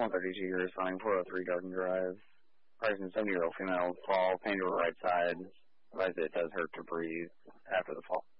132 years, running 403 Garden Drive. Person 70-year-old female fall, pain to her right side. Advised it does hurt to breathe after the fall.